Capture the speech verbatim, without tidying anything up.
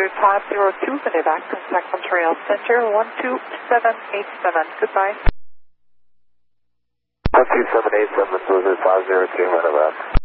Blizzard five zero two, Medevac, contact Montreal Center one two seven eight seven. Goodbye. one two seven eight seven, Blizzard five zero two, Medevac.